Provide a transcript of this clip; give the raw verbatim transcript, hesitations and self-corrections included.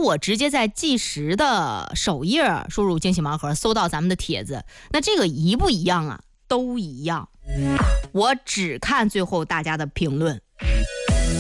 我直接在计时的首页输入惊喜盲盒，搜到咱们的帖子，那这个一不一样啊？都一样。我只看最后大家的评论。